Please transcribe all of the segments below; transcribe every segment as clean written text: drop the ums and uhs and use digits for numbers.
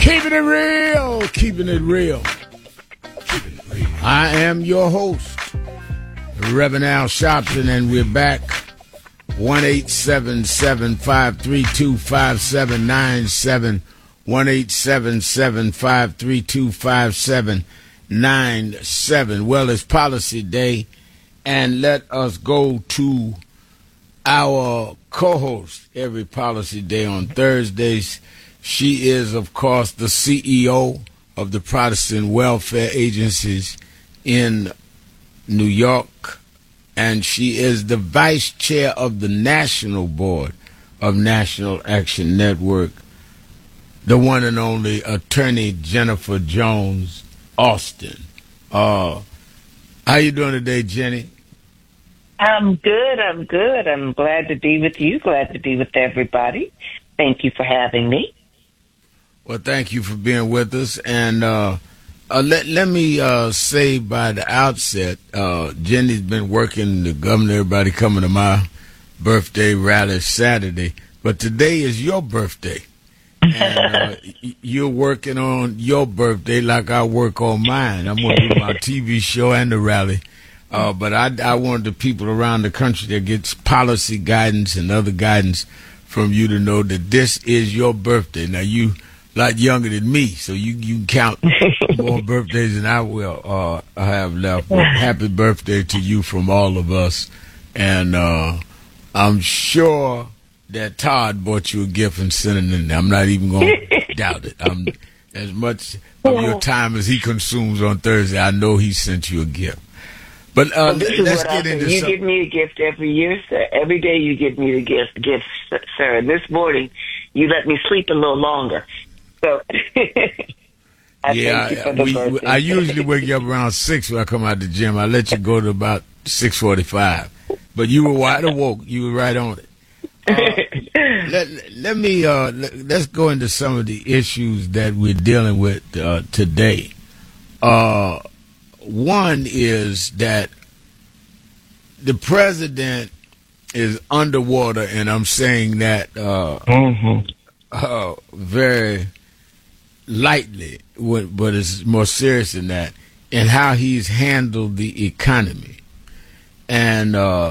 Keeping it real, keeping it real. I am your host, Reverend Al Sharpton, and we're back. 1-877-532-5797. 1-877-532-5797. Well, it's Policy Day, and let us go to our co-host every Policy Day on Thursdays. She is, of course, the CEO of the Protestant Welfare Agencies in New York, and she is the vice chair of the National Board of National Action Network, the one and only Attorney Jennifer Jones Austin. How you doing today, Jenny? I'm good. I'm glad to be with you. Glad to be with everybody. Thank you for having me. Well, thank you for being with us. And let me say by the outset, Jenny's been working, the governor, everybody coming to my birthday rally Saturday. But today is your birthday. And you're working on your birthday like I work on mine. I'm going to do my TV show and the rally. But I want the people around the country that gets policy guidance and other guidance from you to know that this is your birthday. Now, you a lot younger than me, so you count more birthdays than I will have left. But happy birthday to you from all of us. And I'm sure that Todd bought you a gift and sent it in there. I'm not even going to doubt it. As much of your time as he consumes on Thursday, I know he sent you a gift. But let's get into you give me a gift every year, sir. Every day you give me the gift, sir. And this morning you let me sleep a little longer. So I usually wake you up around 6 when I come out the gym. I let you go to about 6:45. But you were wide awake. You were right on it. Let's go into some of the issues that we're dealing with today. One is that the president is underwater, and I'm saying that very lightly, but it's more serious than that, in how he's handled the economy. And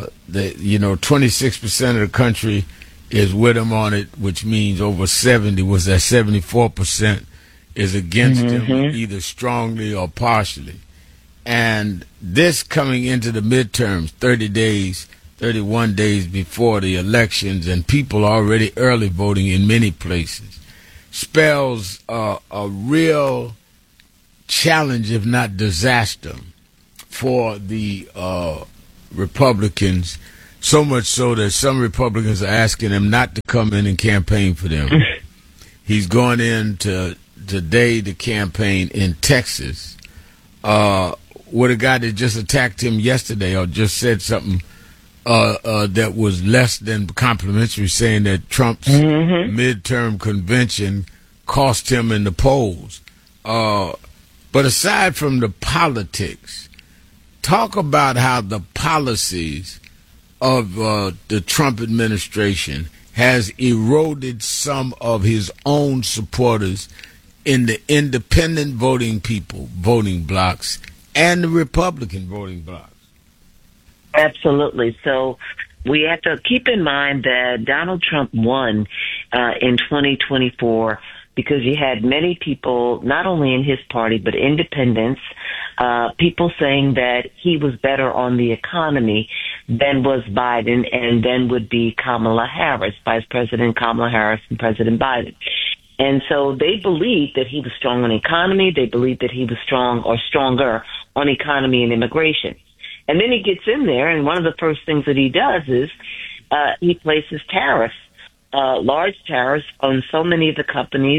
26% of the country is with him on it, which means over 70 was that 74% is against him, either strongly or partially. And this coming into the midterms, 31 days before the elections, and people already early voting in many places, spells a real challenge, if not disaster, for the Republicans, so much so that some Republicans are asking him not to come in and campaign for them. He's going in today to campaign in Texas with a guy that just attacked him yesterday or just said something that was less than complimentary, saying that Trump's midterm convention cost him in the polls. But aside from the politics, talk about how the policies of the Trump administration has eroded some of his own supporters in the independent voting blocks and the Republican voting blocks. Absolutely. So we have to keep in mind that Donald Trump won in 2024 because you had many people, not only in his party, but independents, people saying that he was better on the economy than was Biden, and then would be Kamala Harris, Vice President Kamala Harris and President Biden. And so they believed that he was strong on economy. They believed that he was strong or stronger on economy and immigration. And then he gets in there, and one of the first things that he does is he places tariffs, large tariffs on so many of the countries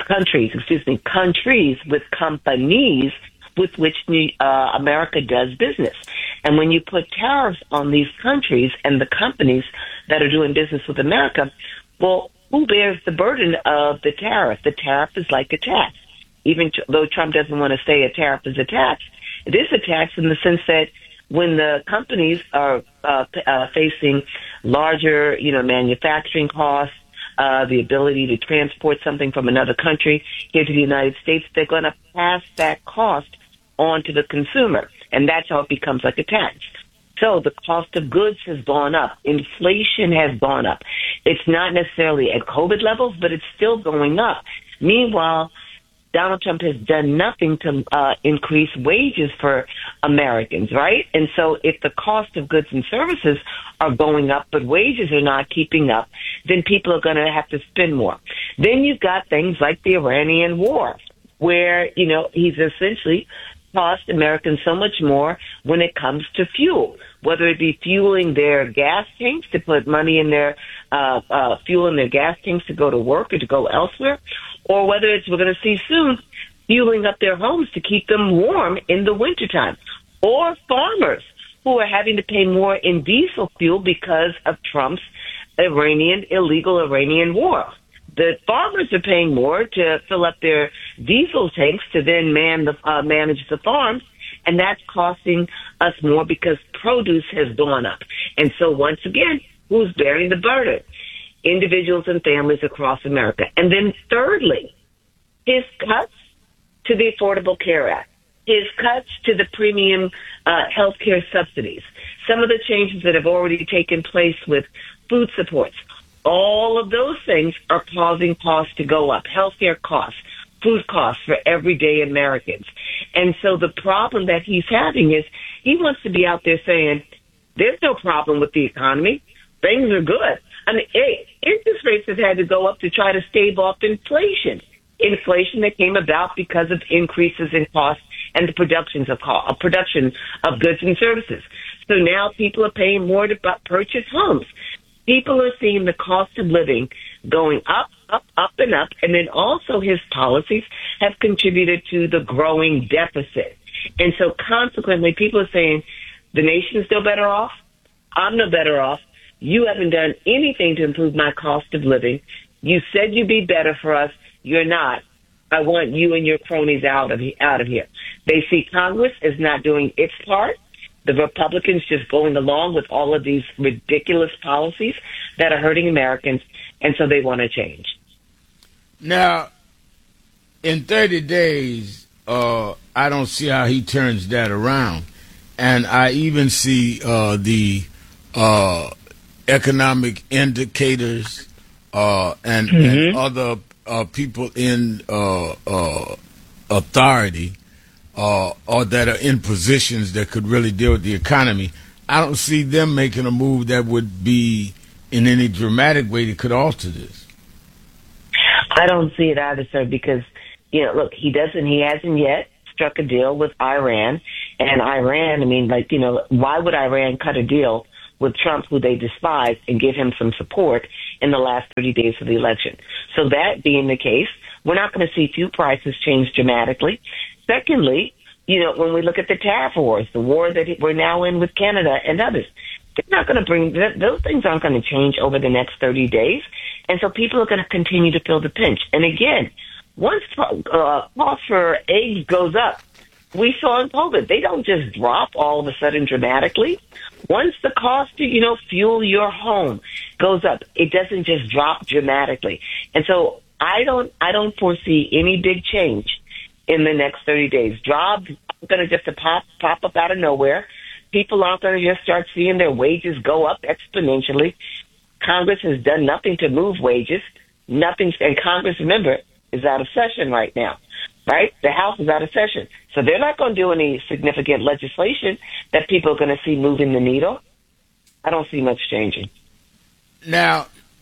with companies with which America does business. And when you put tariffs on these countries and the companies that are doing business with America, well, who bears the burden of the tariff? The tariff is like a tax. Even though Trump doesn't want to say a tariff is a tax, it is a tax in the sense that when the companies are facing larger, manufacturing costs, the ability to transport something from another country here to the United States, they're going to pass that cost on to the consumer. And that's how it becomes like a tax. So the cost of goods has gone up. Inflation has gone up. It's not necessarily at COVID levels, but it's still going up. Meanwhile, Donald Trump has done nothing to increase wages for Americans, right? And so if the cost of goods and services are going up, but wages are not keeping up, then people are going to have to spend more. Then you've got things like the Iranian war, where, he's essentially cost Americans so much more when it comes to fuel, whether it be fueling their gas tanks to put money in their fuel in their gas tanks to go to work or to go elsewhere, or whether it's, we're going to see soon, fueling up their homes to keep them warm in the wintertime, or farmers who are having to pay more in diesel fuel because of Trump's illegal Iranian war. The farmers are paying more to fill up their diesel tanks to then manage the farms, and that's costing us more because produce has gone up. And so once again, who's bearing the burden? Individuals and families across America. And then thirdly, his cuts to the Affordable Care Act, his cuts to the premium health care subsidies, some of the changes that have already taken place with food supports. All of those things are causing costs to go up, healthcare costs, food costs for everyday Americans. And so the problem that he's having is he wants to be out there saying, there's no problem with the economy. Things are good. I mean, interest rates have had to go up to try to stave off inflation. Inflation that came about because of increases in costs and the production of goods and services. So now people are paying more to purchase homes. People are seeing the cost of living going up, and up. And then also his policies have contributed to the growing deficit. And so consequently, people are saying, the nation's no better off. I'm no better off. You haven't done anything to improve my cost of living. You said you'd be better for us. You're not. I want you and your cronies out of here. They see Congress as not doing its part. The Republicans just going along with all of these ridiculous policies that are hurting Americans, and so they want to change. Now, in 30 days, I don't see how he turns that around. And I even see the economic indicators and other people in authority or that are in positions that could really deal with the economy. I don't see them making a move that would be in any dramatic way that could alter this. I don't see it either, sir, because, look, he hasn't yet struck a deal with Iran. And Iran, why would Iran cut a deal with Trump, who they despise, and give him some support in the last 30 days of the election? So that being the case, we're not going to see fuel prices change dramatically. Secondly, when we look at the tariff wars, the war that we're now in with Canada and others, they're not going to those things aren't going to change over the next 30 days. And so people are going to continue to feel the pinch. And again, once cost for eggs goes up, we saw in COVID, they don't just drop all of a sudden dramatically. Once the cost to, fuel your home goes up, it doesn't just drop dramatically. And so I don't foresee any big change in the next 30 days. Jobs aren't going to just pop up out of nowhere. People aren't going to just start seeing their wages go up exponentially. Congress has done nothing to move wages. Nothing. And Congress, remember, is out of session right now, right? The House is out of session. So they're not going to do any significant legislation that people are going to see moving the needle. I don't see much changing. Now,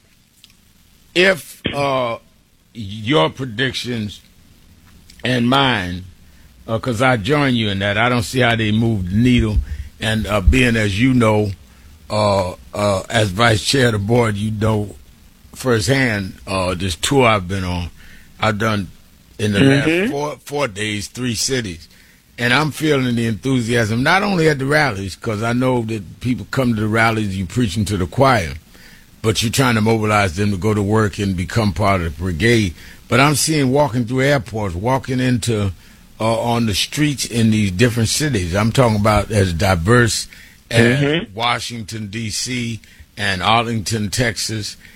if your predictions and mine, because I join you in that, I don't see how they move the needle. And being, as you know, as vice chair of the board, firsthand this tour I've been on. I've done in the last 4 days, 3 cities. And I'm feeling the enthusiasm, not only at the rallies, because I know that people come to the rallies, you're preaching to the choir, but you're trying to mobilize them to go to work and become part of the brigade. But I'm seeing walking through airports, walking into on the streets in these different cities. I'm talking about as diverse as Washington, D.C. and Arlington, Texas,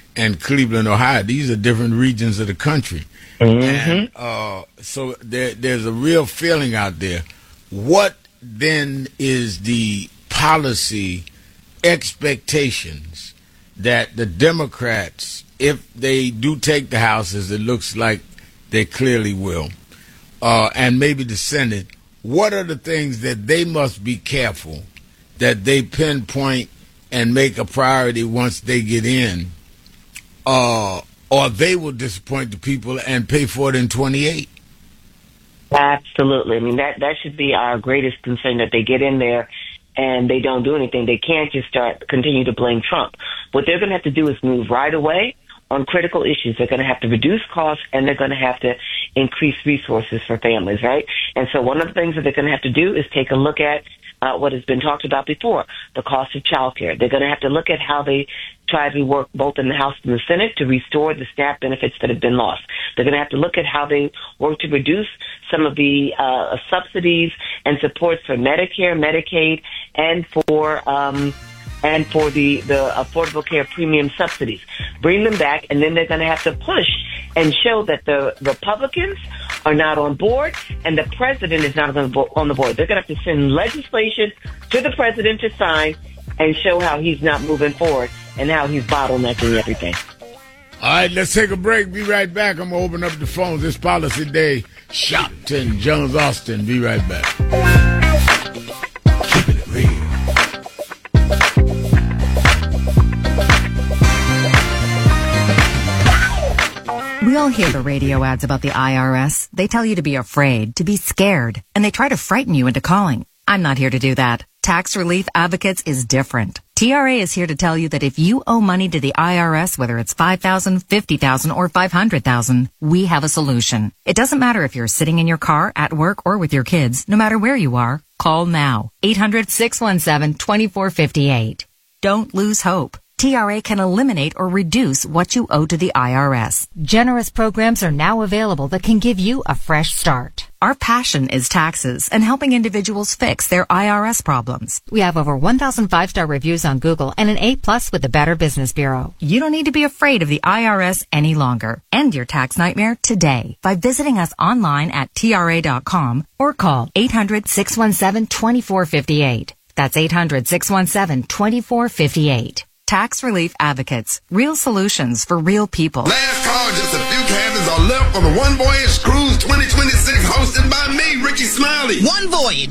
and Cleveland, Ohio. These are different regions of the country. And so there's a real feeling out there. What then is the policy expectations that the Democrats, if they do take the House, as it looks like they clearly will, and maybe the Senate, what are the things that they must be careful that they pinpoint and make a priority once they get in, or they will disappoint the people and pay for it in 28? Absolutely. I mean, that should be our greatest concern, that they get in there and they don't do anything. They can't just continue to blame Trump. What they're going to have to do is move right away on critical issues. They're going to have to reduce costs, and they're going to have to increase resources for families, right? And so one of the things that they're going to have to do is take a look at what has been talked about before, the cost of child care. They're going to have to look at how they try to work both in the House and the Senate to restore the SNAP benefits that have been lost. They're going to have to look at how they work to reduce some of the subsidies and supports for Medicare, Medicaid, and for the Affordable Care Premium subsidies. Bring them back, and then they're going to have to push and show that the Republicans are not on board and the president is not on the board. They're going to have to send legislation to the president to sign and show how he's not moving forward and how he's bottlenecking everything. All right, let's take a break. Be right back. I'm going to open up the phones. This Policy Day. Shopton, Jones, Austin. Be right back. Keeping it real. We all hear the radio ads about the IRS. They tell you to be afraid, to be scared, and they try to frighten you into calling. I'm not here to do that. Tax Relief Advocates is different. TRA is here to tell you that if you owe money to the IRS, whether it's $5,000, $50,000, or $500,000, we have a solution. It doesn't matter if you're sitting in your car, at work, or with your kids. No matter where you are, call now. 800-617-2458. Don't lose hope. TRA can eliminate or reduce what you owe to the IRS. Generous programs are now available that can give you a fresh start. Our passion is taxes and helping individuals fix their IRS problems. We have over 1,000 5-star reviews on Google and an A+ with the Better Business Bureau. You don't need to be afraid of the IRS any longer. End your tax nightmare today by visiting us online at TRA.com or call 800-617-2458. That's 800-617-2458. Tax Relief Advocates. Real solutions for real people. Last call, just a few cabins are left for the One Voyage Cruise 2026, hosted by me, Ricky Smiley. One Voyage.